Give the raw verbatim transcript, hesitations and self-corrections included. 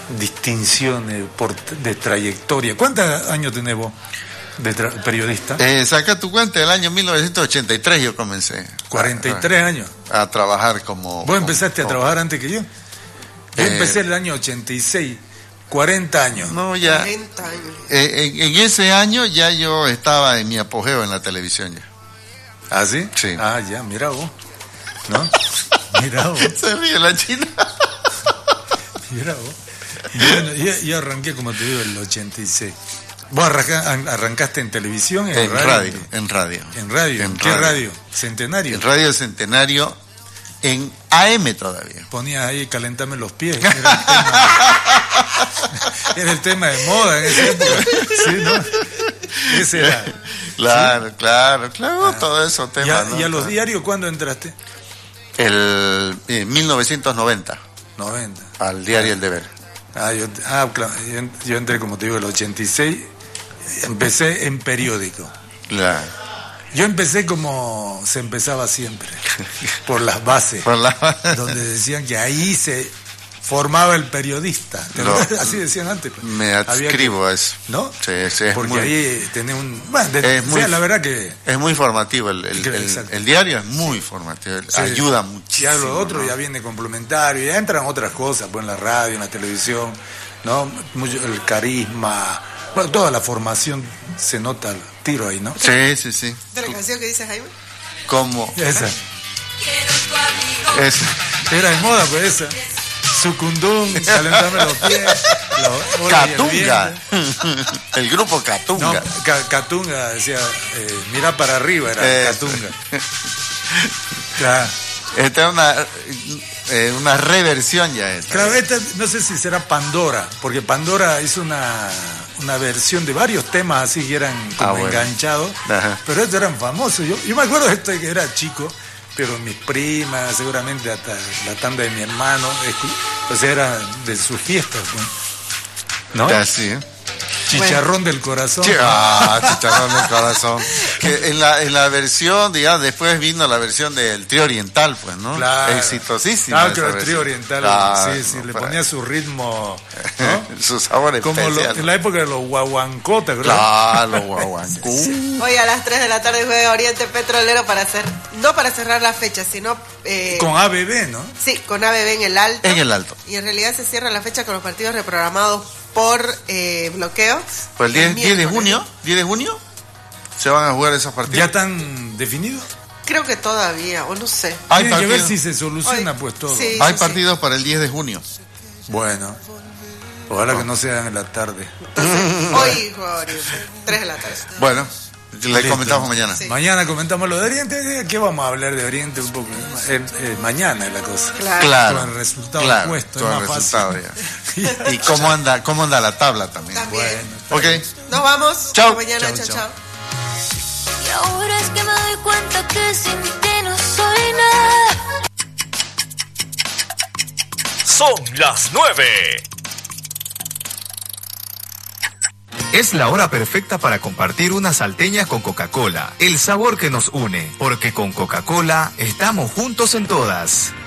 distinciones por, de trayectoria. ¿Cuántos años tenés vos de tra- periodista? Eh, saca tu cuenta, el año mil novecientos ochenta y tres yo comencé. cuarenta y tres a, años. A trabajar como... ¿Vos empezaste como, a trabajar antes que yo? Yo eh, empecé en el año ochenta y seis, cuarenta años. No, ya... cuarenta años. Eh, en, en ese año ya yo estaba en mi apogeo en la televisión ya. ¿Ah, sí? Sí. Ah, ya, mira vos. ¿No? Mira vos. Se ríe la china. Mira vos. Bueno, yo, yo arranqué, como te digo, en el ochenta y seis. ¿Vos arranca, arrancaste en televisión? En, en radio, radio, en radio. ¿En radio? En ¿Qué radio? radio? ¿Centenario? En Radio Centenario, en A M todavía. Ponías ahí, calentame los pies. Era el tema, era el tema de moda en esa época. ¿Sí, no? Ese era. Claro, ¿sí? claro, claro, Ah. todo eso tema. ¿Y a, ¿no? y a los Claro. diarios cuándo entraste? El eh, mil novecientos noventa, noventa. al diario El Deber. Ah, yo, ah, claro, yo, yo entré, como te digo, el ochenta y seis, empecé en periódico. Claro. Yo empecé como se empezaba siempre, por las bases, Por la... donde decían que ahí se formaba el periodista. ¿Te No, acuerdas? Así decían antes. Me Había adscribo que- a eso. ¿No? Sí, sí, es Porque muy, ahí tenés un... Bueno, de- Es o muy- sea, la verdad que... es muy formativo. El, el, el, Exacto. el diario es muy formativo. Sí. Ayuda Ya muchísimo. lo otro ¿no? ya viene complementario, ya entran otras cosas, pues en la radio, en la televisión, ¿no? Mucho, el carisma, bueno, toda la formación se nota al tiro ahí, ¿no? Sí, sí, sí. ¿De la canción que dice Jaime? Como... Esa. Es, Era de moda, pues esa. Sucundún, calentame los pies. Los, hola y el Catunga. viento. El grupo No, Catunga. Ca- Catunga decía, eh, mira para arriba, era Eso. Catunga. Claro. Esta es una, eh, una reversión ya esta. Claro, esta, no sé si será Pandora, porque Pandora hizo una, una versión de varios temas así que eran como Ah, bueno. enganchados, Ajá. pero estos eran famosos. Yo, yo me acuerdo de esto que era chico, pero mis primas, seguramente hasta la tanda de mi hermano, escu- o sea, era de sus fiestas, pues. ¿no? Así, ¿eh? Chicharrón del corazón. Chi- Ah, chicharrón del corazón. Que en la, en la versión, digamos, después vino la versión del trío oriental, pues, ¿no? Claro. Exitosísima. Ah, esa claro, el trío versión. oriental, Claro, sí, sí, le para- ponía su ritmo, ¿no? su sabor Como lo- especial. en la época de los guaguancos, ¿verdad? Claro, guaguancú. Hoy a las tres de la tarde juega Oriente Petrolero para hacer, no para cerrar la fecha, sino... Eh, Con A B B, ¿no? sí, con A B B en el alto. En el alto. Y en realidad se cierra la fecha con los partidos reprogramados por eh, bloqueo. Pues el diez, diez de miércoles. junio, diez de junio, se van a jugar esos partidos. ¿Ya están definidos? Creo que todavía, o no sé. Hay Tiene que ver partidos, si se soluciona, Hoy- pues todo. sí. hay partidos para el diez de junio. Bueno, ojalá que no sean en la tarde. Entonces, hoy juega Oriente, tres de la tarde. Bueno, le Listo. comentamos mañana. Sí. Mañana comentamos lo de Oriente. ¿Qué vamos a hablar de Oriente un poco? Eh, eh, mañana es la cosa. Claro. Claro. Con el resultado claro, puesto, con es el más resultado fácil. ya. ¿Y cómo anda, cómo anda la tabla también? También. Ok. Nos vamos. Chau. Hasta mañana. Chau, Chao, chau. chao. Y ahora es que me doy cuenta que sin ti no soy nada. Son las nueve. Es la hora perfecta para compartir unas salteñas con Coca-Cola, el sabor que nos une, porque con Coca-Cola estamos juntos en todas.